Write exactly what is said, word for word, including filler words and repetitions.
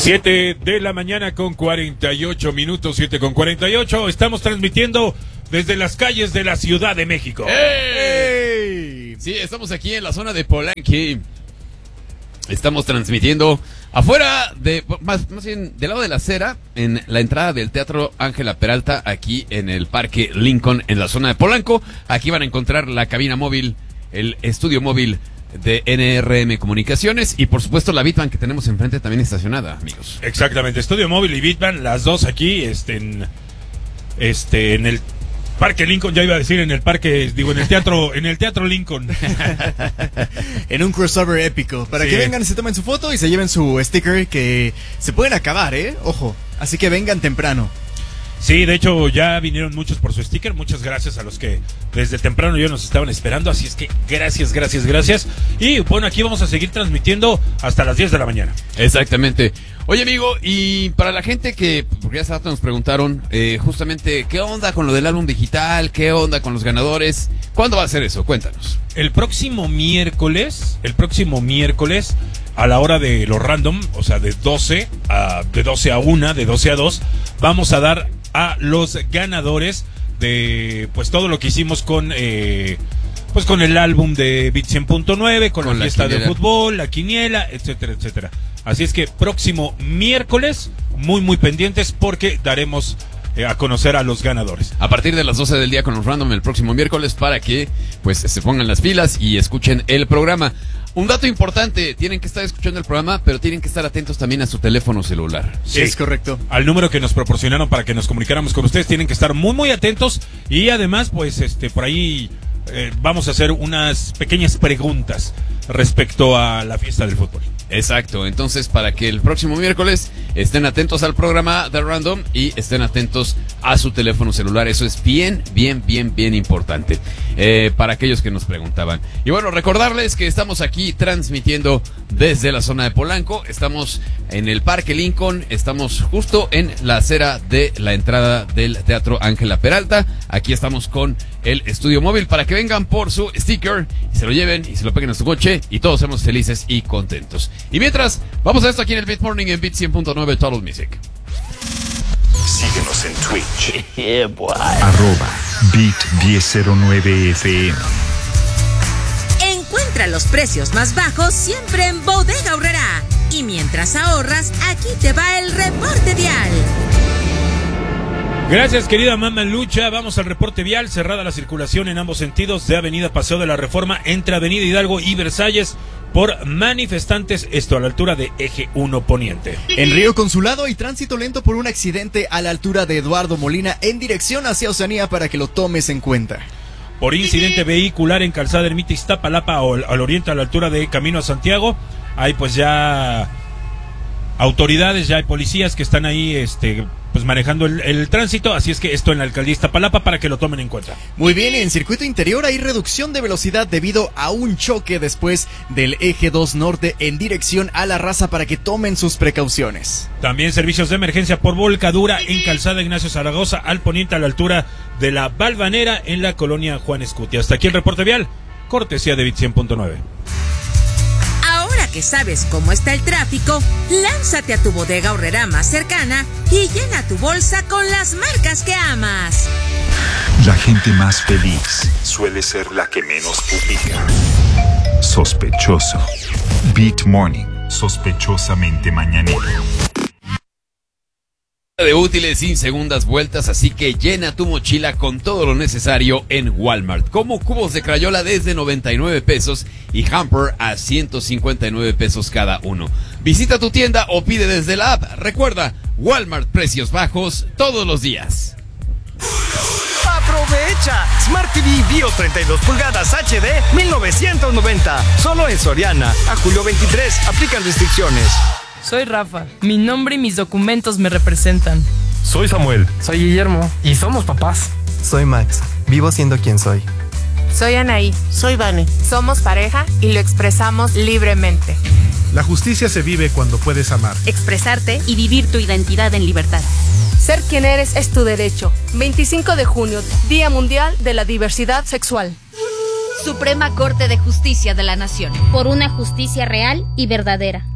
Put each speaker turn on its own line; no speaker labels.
siete de la mañana con cuarenta y ocho minutos, siete con cuarenta y ocho. Estamos transmitiendo desde las calles de la Ciudad de México.
¡Ey! Sí, estamos aquí en la zona de Polanqui. Estamos transmitiendo afuera de, más, más bien del lado de la acera, en la entrada del Teatro Ángela Peralta, aquí en el Parque Lincoln, en la zona de Polanco. Aquí van a encontrar la cabina móvil, el estudio móvil de N R M Comunicaciones y por supuesto la Bitban que tenemos enfrente también estacionada, amigos.
Exactamente, estudio móvil y Bitban, las dos aquí, este, en, este, en el Parque Lincoln, ya iba a decir en el parque, digo en el teatro, en el Teatro Lincoln.
En un crossover épico, para sí. que vengan y se tomen su foto y se lleven su sticker que se pueden acabar, eh, ojo, así que vengan temprano.
Sí, de hecho ya vinieron muchos por su sticker, muchas gracias a los que desde temprano ya nos estaban esperando, así es que gracias, gracias, gracias. Y bueno, aquí vamos a seguir transmitiendo hasta las diez de la mañana.
Exactamente. Oye, amigo, y para la gente que, porque ya hace rato nos preguntaron, eh, justamente, ¿qué onda con lo del álbum digital? ¿Qué onda con los ganadores? ¿Cuándo va a ser eso? Cuéntanos.
El próximo miércoles, el próximo miércoles, a la hora de los random, o sea, de doce a, de doce a una, de doce a dos, vamos a dar a los ganadores de pues todo lo que hicimos con eh, pues con el álbum de Beat cien punto nueve, con, con la fiesta de fútbol, la quiniela, etcétera, etcétera. Así es que próximo miércoles, muy muy pendientes porque daremos eh, a conocer a los ganadores.
A partir de las doce del día con los random el próximo miércoles para que pues se pongan las pilas y escuchen el programa. Un dato importante, tienen que estar escuchando el programa, pero tienen que estar atentos también a su teléfono celular.
Sí, es correcto.
Al número que nos proporcionaron para que nos comunicáramos con ustedes, tienen que estar muy, muy atentos. Y además, pues, este, por ahí eh, vamos a hacer unas pequeñas preguntas respecto a la fiesta del fútbol.
Exacto, entonces para que el próximo miércoles estén atentos al programa de Random y estén atentos a su teléfono celular, eso es bien, bien, bien, bien importante eh, para aquellos que nos preguntaban. Y bueno, recordarles que estamos aquí transmitiendo desde la zona de Polanco, estamos en el Parque Lincoln, estamos justo en la acera de la entrada del Teatro Ángela Peralta, aquí estamos con el estudio móvil para que vengan por su sticker y se lo lleven y se lo peguen a su coche y todos seamos felices y contentos. Y mientras, vamos a esto aquí en el Beat Morning en Beat cien punto nueve Total Music.
Síguenos en Twitch.
Yeah, boy.
Arroba Beat diez cero nueve F M.
Encuentra los precios más bajos siempre en Bodega Aurrerá. Y mientras ahorras, aquí te va el reporte vial.
Gracias, querida Mama Lucha. Vamos al reporte vial. Cerrada la circulación en ambos sentidos de Avenida Paseo de la Reforma entre Avenida Hidalgo y Versalles por manifestantes, esto a la altura de Eje uno Poniente.
En Río Consulado hay tránsito lento por un accidente a la altura de Eduardo Molina en dirección hacia Oceanía para que lo tomes en cuenta.
Por incidente vehicular en Calzada Ermita Iztapalapa o al oriente a la altura de Camino a Santiago, hay pues ya autoridades, ya hay policías que están ahí este pues manejando el, el tránsito, así es que esto en la alcaldía Iztapalapa para que lo tomen en cuenta.
Muy bien, en circuito interior hay reducción de velocidad debido a un choque después del eje dos norte en dirección a La Raza para que tomen sus precauciones.
También servicios de emergencia por volcadura en Calzada Ignacio Zaragoza al poniente a la altura de la Valvanera en la colonia Juan Escutia. Hasta aquí el reporte vial, cortesía de Beat cien punto nueve.
Ahora que sabes cómo está el tráfico, lánzate a tu Bodega Aurrerá más cercana y llena tu bolsa con las marcas que amas.
La gente más feliz suele ser la que menos publica. Sospechoso. Beat Morning, sospechosamente mañanero.
De útiles sin segundas vueltas, así que llena tu mochila con todo lo necesario en Walmart, como cubos de Crayola desde noventa y nueve pesos y hamper a ciento cincuenta y nueve pesos cada uno. Visita tu tienda o pide desde la app. Recuerda, Walmart, precios bajos todos los días.
¡Aprovecha! Smart T V Bio treinta y dos pulgadas H D mil novecientos noventa, solo en Soriana. A julio veintitrés, aplican restricciones.
Soy Rafa. Mi nombre y mis documentos me representan.
Soy Samuel.
Soy Guillermo.
Y somos papás.
Soy Max. Vivo siendo quien soy.
Soy Anaí.
Soy Vane.
Somos pareja y lo expresamos libremente.
La justicia se vive cuando puedes amar,
expresarte y vivir tu identidad en libertad.
Ser quien eres es tu derecho. veinticinco de junio, Día Mundial de la Diversidad Sexual.
Suprema Corte de Justicia de la Nación. Por una justicia real y verdadera.